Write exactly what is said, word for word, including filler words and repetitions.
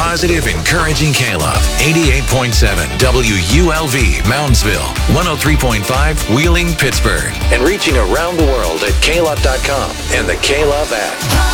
positive, encouraging K-Love. eighty-eight point seven W U L V, Moundsville. one oh three point five, Wheeling, Pittsburgh. And reaching around the world at K Love dot com and the K-Love app.